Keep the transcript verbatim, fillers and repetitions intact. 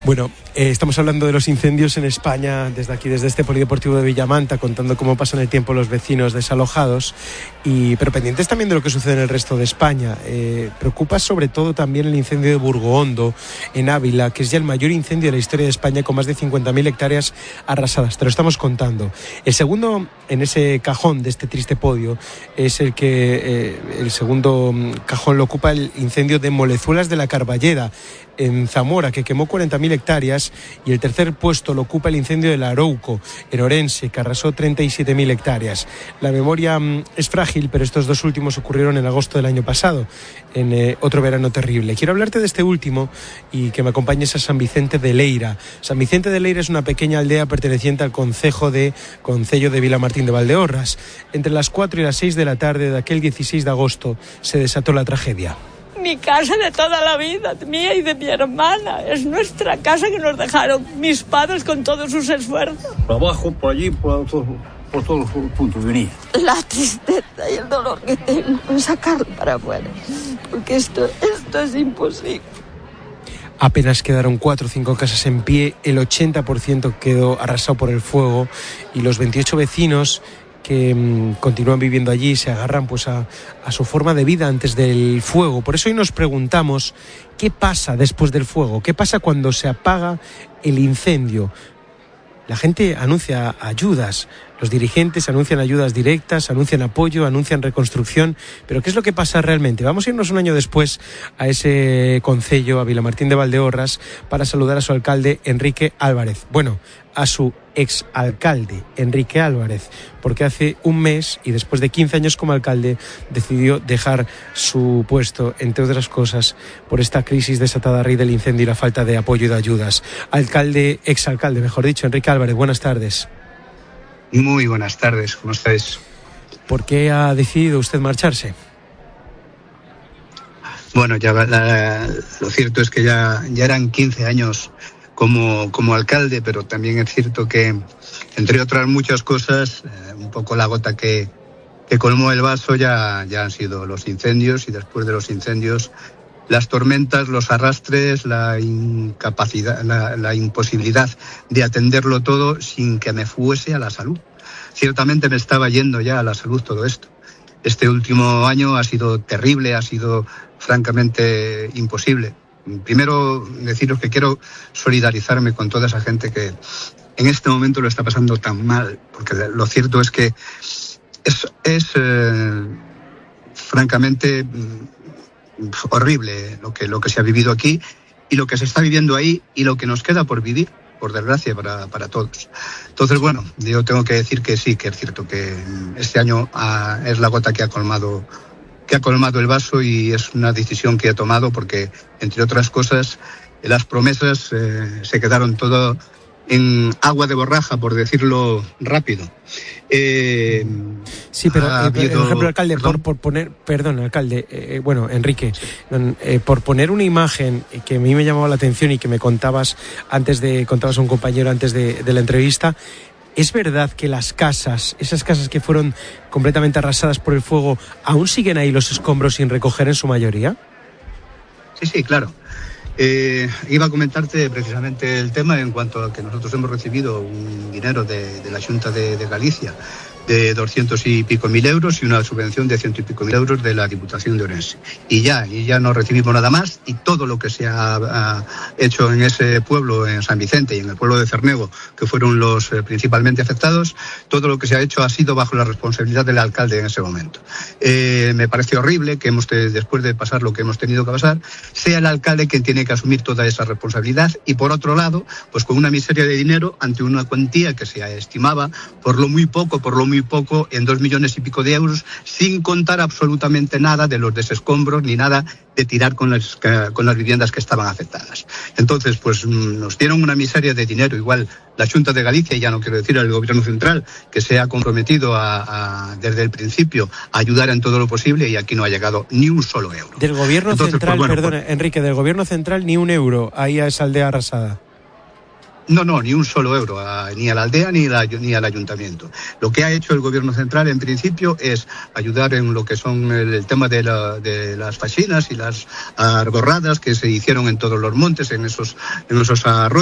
Bueno, eh, estamos hablando de los incendios en España desde aquí, desde este polideportivo de Villamanta, contando cómo pasan el tiempo los vecinos desalojados, y, pero pendientes también de lo que sucede en el resto de España. Eh, preocupa sobre todo también el incendio de Burgohondo, en Ávila, que es ya el mayor incendio de la historia de España, con más de cincuenta mil hectáreas arrasadas. Te lo estamos contando. El segundo en ese cajón de este triste podio es el que eh, el segundo cajón lo ocupa el incendio de Molezuelas de la Carballeda, en Zamora, que quemó cuarenta mil hectáreas, y el tercer puesto lo ocupa el incendio del Arouco, en Orense, que arrasó treinta y siete mil hectáreas. La memoria mmm, es frágil, pero estos dos últimos ocurrieron en agosto del año pasado, en eh, otro verano terrible. Quiero hablarte de este último y que me acompañes a San Vicente de Leira. San Vicente de Leira es una pequeña aldea perteneciente al concejo de Concello de Vilamartín de Valdeorras. Entre las cuatro y las seis de la tarde de aquel dieciséis de agosto se desató la tragedia. Mi casa de toda la vida, mía y de mi hermana. Es nuestra casa que nos dejaron mis padres con todos sus esfuerzos. Por abajo, por allí, por, todo, por todos los puntos venía. La tristeza y el dolor que tengo es sacarlo para afuera, porque esto, esto es imposible. Apenas quedaron cuatro o cinco casas en pie, el ochenta por ciento quedó arrasado por el fuego, y los veintiocho vecinos que mmm, continúan viviendo allí se agarran pues a, a su forma de vida antes del fuego. Por eso hoy nos preguntamos qué pasa después del fuego, qué pasa cuando se apaga el incendio. La gente anuncia ayudas, los dirigentes anuncian ayudas directas, anuncian apoyo, anuncian reconstrucción, pero ¿qué es lo que pasa realmente? Vamos a irnos un año después a ese concello, a Vilamartín de Valdeorras, para saludar a su alcalde, Enrique Álvarez. Bueno, a su exalcalde, Enrique Álvarez, porque hace un mes, y después de quince años como alcalde, decidió dejar su puesto, entre otras cosas, por esta crisis desatada a raíz del incendio y la falta de apoyo y de ayudas. Alcalde, exalcalde, mejor dicho, Enrique Álvarez, buenas tardes. Muy buenas tardes, ¿cómo estáis? ¿Por qué ha decidido usted marcharse? Bueno, ya la, lo cierto es que ya, ya eran quince años como, como alcalde, pero también es cierto que, entre otras muchas cosas, eh, un poco la gota que, que colmó el vaso ya, ya han sido los incendios, y después de los incendios, las tormentas, los arrastres, la incapacidad, la, la imposibilidad de atenderlo todo sin que me fuese a la salud. Ciertamente me estaba yendo ya a la salud todo esto. Este último año ha sido terrible, ha sido francamente imposible. Primero, deciros que quiero solidarizarme con toda esa gente que en este momento lo está pasando tan mal, porque lo cierto es que es, es eh, francamente horrible lo que, lo que se ha vivido aquí, y lo que se está viviendo ahí, y lo que nos queda por vivir, por desgracia, para, para todos. Entonces, bueno, yo tengo que decir que sí, que es cierto que este año ah, es la gota que ha colmado que ha colmado el vaso, y es una decisión que he tomado porque, entre otras cosas, las promesas eh, se quedaron todo en agua de borraja, por decirlo rápido. Eh, sí, pero, eh, habido, por ejemplo, alcalde, por, por poner, perdón, alcalde, eh, bueno, Enrique, sí. eh, por poner una imagen que a mí me llamaba la atención y que me contabas antes de, contabas a un compañero antes de, de la entrevista. ¿Es verdad que las casas, esas casas que fueron completamente arrasadas por el fuego, aún siguen ahí los escombros sin recoger en su mayoría? Sí, sí, claro. Eh, iba a comentarte precisamente el tema en cuanto a que nosotros hemos recibido un dinero de, de la Xunta de, de Galicia de doscientos y pico mil euros y una subvención de ciento y pico mil euros de la Diputación de Orense. Y ya, y ya no recibimos nada más, y todo lo que se ha, ha hecho en ese pueblo, en San Vicente y en el pueblo de Cernego, que fueron los eh, principalmente afectados, todo lo que se ha hecho ha sido bajo la responsabilidad del alcalde en ese momento. Eh, me parece horrible que hemos te, después de pasar lo que hemos tenido que pasar, sea el alcalde quien tiene que asumir toda esa responsabilidad, y por otro lado, pues con una miseria de dinero ante una cuantía que se estimaba por lo muy poco, por lo muy poco, en dos millones y pico de euros, sin contar absolutamente nada de los desescombros ni nada de tirar con las, con las viviendas que estaban afectadas. Entonces, pues nos dieron una miseria de dinero. Igual la Xunta de Galicia, y ya no quiero decir el Gobierno Central, que se ha comprometido a, a, desde el principio a ayudar en todo lo posible, y aquí no ha llegado ni un solo euro. Del Gobierno Entonces, Central, pues, bueno, perdona, pues, Enrique, del Gobierno Central ni un euro ahí a esa aldea arrasada. No, no, ni un solo euro, a, ni a la aldea ni, la, ni al ayuntamiento. Lo que ha hecho el gobierno central, en principio, es ayudar en lo que son el, el tema de, la, de las faxinas y las arborradas que se hicieron en todos los montes, en esos, en esos arroyos.